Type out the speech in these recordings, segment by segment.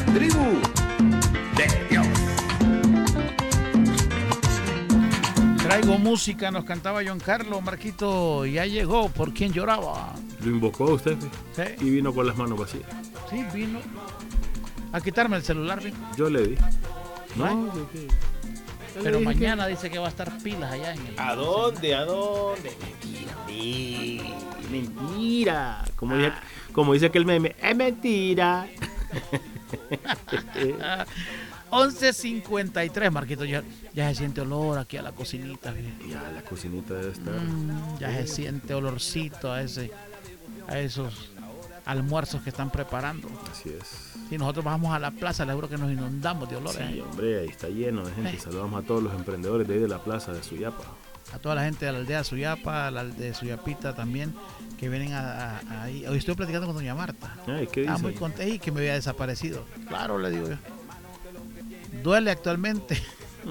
tribu de Dios. Traigo música, nos cantaba John Carlos, Marquito, ya llegó, ¿por quién lloraba? Lo invocó a usted, ¿Sí? Y vino con las manos vacías. Sí, vino a quitarme el celular, vino. Yo le di. No, pero mañana dice que va a estar pilas allá en el... ¿A dónde? Mentira. Como dice aquel meme, es mentira. 11:53, Marquito, ya se siente olor aquí a la cocinita. Ya, la cocinita debe estar. Ya se siente olorcito a esos almuerzos que están preparando. Así es. Si nosotros bajamos a la plaza, les juro que nos inundamos de olores. Sí, hombre, ahí está lleno de gente. Saludamos a todos los emprendedores de ahí de la plaza de Suyapa. A toda la gente de la aldea Suyapa, a la de Suyapita también, que vienen ahí. Hoy estoy platicando con doña Marta. Ay, ¿qué dice? Muy contenta y que me había desaparecido. Claro, le digo yo. Duele actualmente.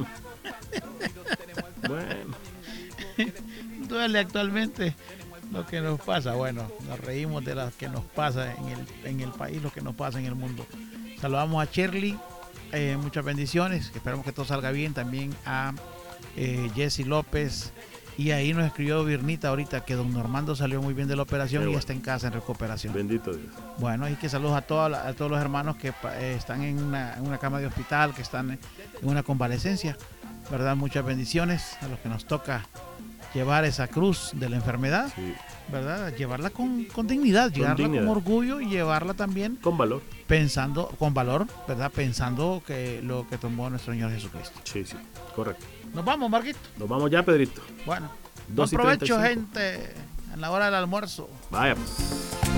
Bueno. Duele actualmente lo que nos pasa. Bueno, nos reímos de lo que nos pasa en el país, lo que nos pasa en el mundo. Saludamos a Shirley, muchas bendiciones, esperamos que todo salga bien. También a Jessy López, y ahí nos escribió Virnita ahorita que don Normando salió muy bien de la operación y está en casa en recuperación. Bendito Dios. Bueno, y que saludos a todos los hermanos que están en una cama de hospital, que están en una convalecencia, ¿verdad? Muchas bendiciones a los que nos toca llevar esa cruz de la enfermedad, sí, ¿verdad? Llevarla con dignidad, llevarla con orgullo y llevarla también con valor. Pensando, con valor, ¿verdad? Pensando que lo que tomó nuestro Señor Jesucristo. Sí, correcto. Nos vamos, Marquito. Nos vamos ya, Pedrito. Bueno, buen provecho, gente, en la hora del almuerzo. Vaya pues.